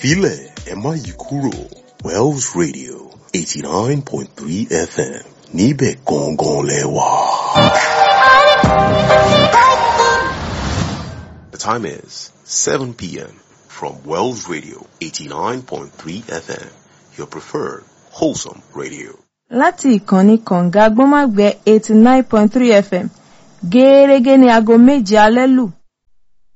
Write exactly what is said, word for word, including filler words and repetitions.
Ẹ̀fílẹ̀ ẹ má yí kúrò. Wells Radio eighty-nine point three F M. Níbẹ̀ gangan lẹ wà. The time is seven p.m. from Wells Radio eighty-nine point three F M. Your preferred wholesome radio. Láti ìkànnì kànga gbọ́nmágbẹ́ eighty-nine point three F M. Gẹ́rẹ́gẹ́ ní aago méje alẹ́ lù.